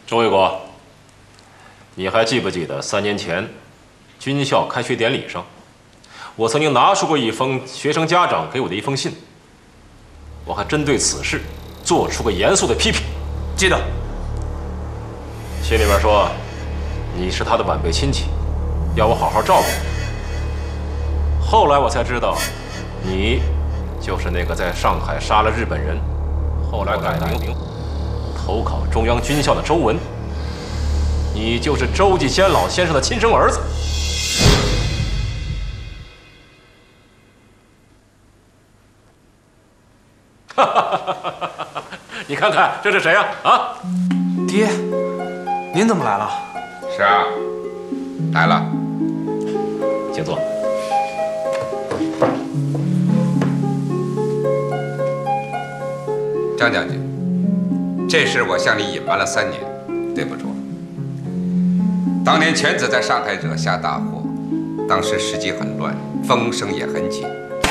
周卫国，你还记不记得3年前军校开学典礼上，我曾经拿出过一封学生家长给我的一封信，我还针对此事做出过严肃的批评。 记得。 信里面说你是他的晚辈亲戚，要我好好照顾你。后来我才知道，你就是那个在上海杀了日本人，后来改名投考中央军校的周文。你就是周继先老先生的亲生儿子。你看看这是谁呀？啊， 爹，您怎么来了？ 是啊，来了， 请坐。 张将军，这事我向你隐瞒了3年，对不住了。当年犬子在上海惹下大祸，当时时机很乱，风声也很紧。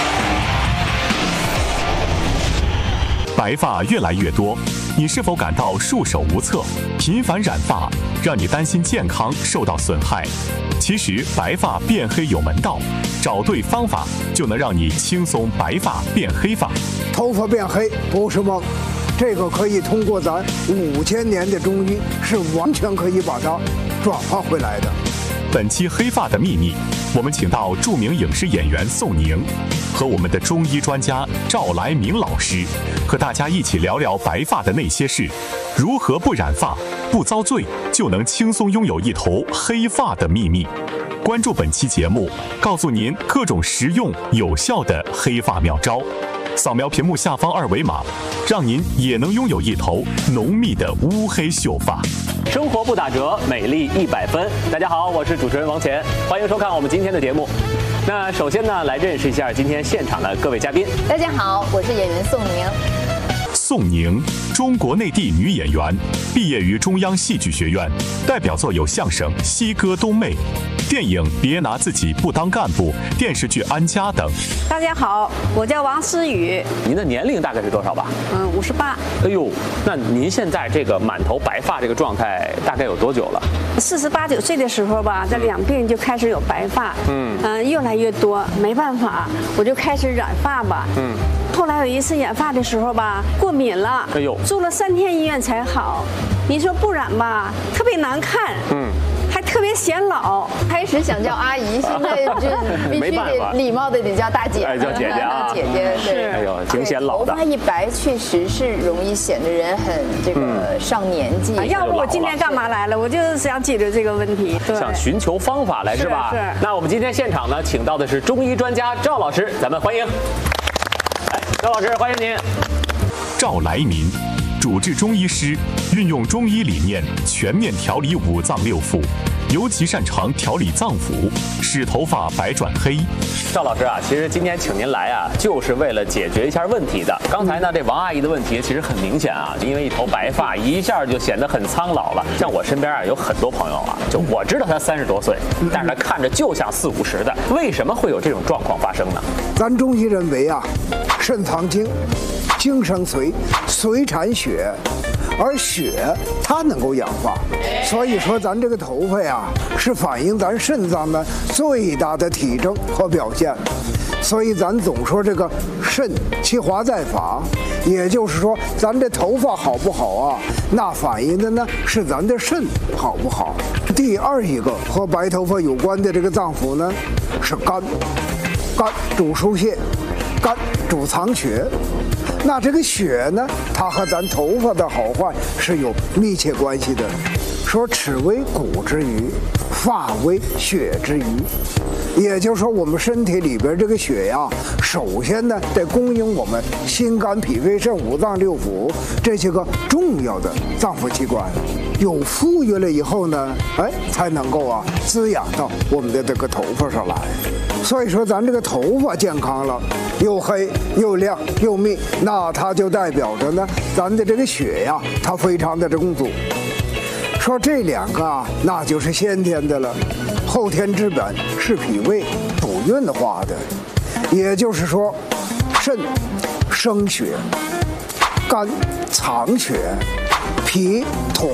白发越来越多，你是否感到束手无策？频繁染发让你担心健康受到损害。其实白发变黑有门道，找对方法就能让你轻松白发变黑发。 头发变黑不是梦，这个可以通过咱5000年的中医，是完全可以把它转化回来的。 本期黑发的秘密，我们请到著名影视演员宋宁和我们的中医专家赵来明老师，和大家一起聊聊白发的那些事，如何不染发、不遭罪，就能轻松拥有一头黑发的秘密。关注本期节目，告诉您各种实用有效的黑发妙招。扫描屏幕下方2维码，让您也能拥有一头浓密的乌黑秀发。 生活不打折，美丽100分。大家好，我是主持人王乾，欢迎收看我们今天的节目。那首先呢，来认识一下今天现场的各位嘉宾。 大家好，我是演员宋宁。 宋宁，中国内地女演员，毕业于中央戏剧学院，代表作有相声《西哥东妹》、电影《别拿自己不当干部》、电视剧《安家》等。 大家好，我叫王思雨。 您的年龄大概是多少吧 ？58。 哎呦，那您现在这个满头白发这个状态大概有多久了 ？48、9岁的时候吧，这两鬓就开始有白发，越来越多，没办法，我就开始染发吧。后来有一次染发的时候吧，过敏了， 哎呦， 住了3天医院才好。你说不染吧，特别难看，还特别显老。 开始想叫阿姨，现在就必须得礼貌的得叫大姐， 叫姐姐啊， 姐姐是。 哎呦，挺显老的。 头发一白，确实是容易显得人很这个上年纪。 要不我今天干嘛来了？我就是想解决这个问题， 想寻求方法来是吧？ 是。 那我们今天现场呢，请到的是中医专家赵老师，咱们欢迎。赵老师，欢迎您。 赵来民，主治中医师，运用中医理念全面调理5脏6腑，尤其擅长调理脏腑，使头发白转黑。 赵老师啊，其实今天请您来啊，就是为了解决一下问题的。刚才呢，这王阿姨的问题其实很明显啊，因为一头白发，一下就显得很苍老了。像我身边啊，有很多朋友啊，就我知道他30多岁，但是他看着就像40、50的，为什么会有这种状况发生呢？ 咱中医认为啊，肾藏精，精生髓，髓产血，而血它能够氧化，所以说咱这个头发呀，是反映咱肾脏的最大的体征和表现。所以咱总说这个肾其华在发，也就是说咱这头发好不好啊，那反映的呢是咱的肾好不好。第二一个和白头发有关的这个脏腑呢是肝，肝主疏泄，肝主藏血。那这个血呢，它和咱头发的好坏是有密切关系的。说齿为骨之余，发为血之余，也就是说我们身体里边这个血呀，首先呢得供应我们心肝脾肺肾5脏6腑这些个重要的脏腑器官，有富裕了以后呢，才能够啊滋养到我们的这个头发上来。所以说咱这个头发健康了，又黑又亮又密，那它就代表着呢咱的这个血呀，它非常的充足。说这2个啊，那就是先天的了，后天之本是脾胃主运化的，也就是说，肾生血，肝藏血，脾统